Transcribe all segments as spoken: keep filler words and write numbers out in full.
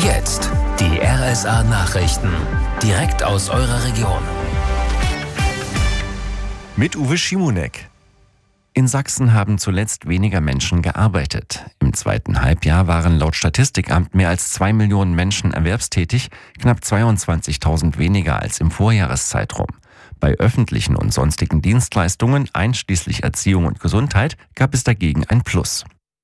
jetzt die R S A-Nachrichten. Direkt aus eurer Region. Mit Uwe Schimonek. In Sachsen haben zuletzt weniger Menschen gearbeitet. Im zweiten Halbjahr waren laut Statistikamt mehr als zwei Millionen Menschen erwerbstätig, knapp zweiundzwanzigtausend weniger als im Vorjahreszeitraum. Bei öffentlichen und sonstigen Dienstleistungen, einschließlich Erziehung und Gesundheit, gab es dagegen ein Plus.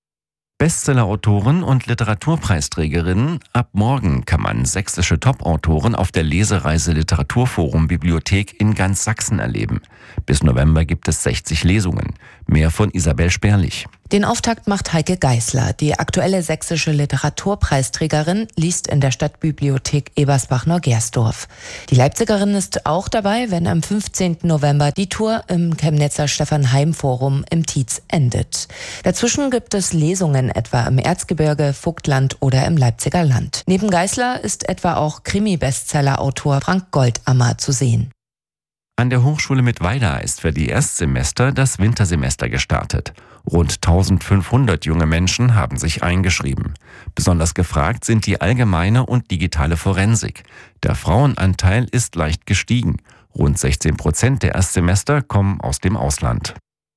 Bestseller-Autoren und Literaturpreisträgerinnen. Ab morgen kann man sächsische Top-Autoren auf der Lesereise Literaturforum Bibliothek in ganz Sachsen erleben. Bis November gibt es sechzig Lesungen. Mehr von Isabel Sperlich. Den Auftakt macht Heike Geisler. Die aktuelle sächsische Literaturpreisträgerin liest in der Stadtbibliothek Ebersbach-Neugersdorf. Die Leipzigerin ist auch dabei, wenn am fünfzehnten November die Tour im Chemnitzer Stefan-Heim-Forum im Tietz endet. Dazwischen gibt es Lesungen etwa im Erzgebirge, Vogtland oder im Leipziger Land. Neben Geisler ist etwa auch Krimi-Bestseller-Autor Frank Goldammer zu sehen. An der Hochschule Mittweida ist für die Erstsemester das Wintersemester gestartet. Rund eintausendfünfhundert junge Menschen haben sich eingeschrieben. Besonders gefragt sind die allgemeine und digitale Forensik. Der Frauenanteil ist leicht gestiegen. Rund sechzehn Prozent der Erstsemester kommen aus dem Ausland.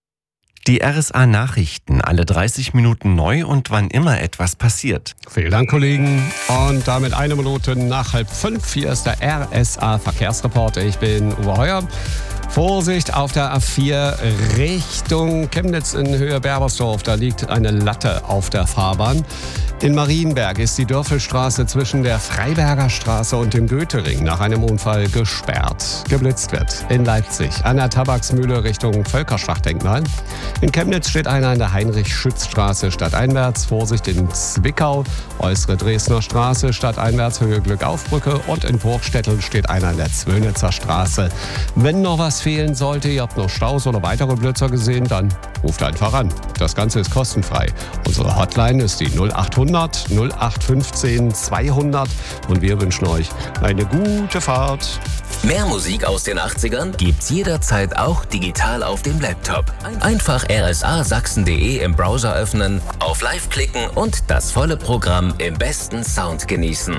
Die R S A-Nachrichten, alle dreißig Minuten neu und wann immer etwas passiert. Vielen Dank, Kollegen. Und damit eine Minute nach halb fünf. Hier ist der R S A-Verkehrsreporter. Ich bin Uwe Heuer. Vorsicht auf der A vier Richtung Chemnitz in Höhe Berbersdorf. Da liegt eine Latte auf der Fahrbahn. In Marienberg ist die Dörfelstraße zwischen der Freiberger Straße und dem Goethering nach einem Unfall gesperrt. Geblitzt wird in Leipzig an der Tabaksmühle Richtung Völkerschlachtdenkmal. In Chemnitz steht einer in der Heinrich-Schütz-Straße stadteinwärts. Vorsicht in Zwickau, äußere Dresdner Straße stadteinwärts, Höhe Glückaufbrücke. Und in Burgstetteln steht einer in der Zwönitzer Straße. Wenn noch was fehlen sollte, ihr habt noch Staus oder weitere Blitzer gesehen, dann ruft einfach an. Das Ganze ist kostenfrei. Unsere Hotline ist die null achthundert null acht fünfzehn zweihundert und wir wünschen euch eine gute Fahrt. Mehr Musik aus den achtzigern gibt's jederzeit auch digital auf dem Laptop. Einfach r s a sachsen punkt d e im Browser öffnen, auf Live klicken und das volle Programm im besten Sound genießen.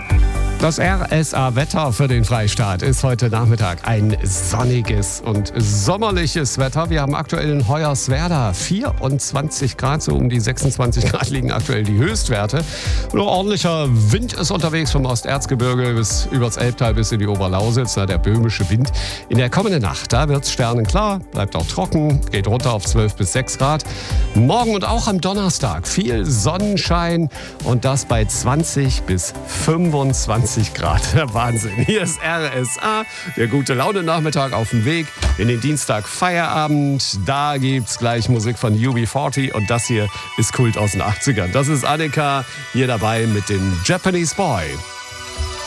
Das R S A-Wetter für den Freistaat ist heute Nachmittag ein sonniges und sommerliches Wetter. Wir haben aktuell in Hoyerswerda vierundzwanzig Grad, so um die sechsundzwanzig Grad liegen aktuell die Höchstwerte. Und ein ordentlicher Wind ist unterwegs vom Osterzgebirge bis übers Elbtal bis in die Oberlausitz, der böhmische Wind. In der kommenden Nacht, da wird es sternenklar, bleibt auch trocken, geht runter auf zwölf bis sechs Grad. Morgen und auch am Donnerstag viel Sonnenschein und das bei zwanzig bis fünfundzwanzig Grad. Wahnsinn. Hier ist R S A, der gute Laune Nachmittag auf dem Weg in den Dienstag Feierabend. Da gibt's gleich Musik von U B vierzig und das hier ist Kult aus den achtzigern. Das ist Annika hier dabei mit dem Japanese Boy.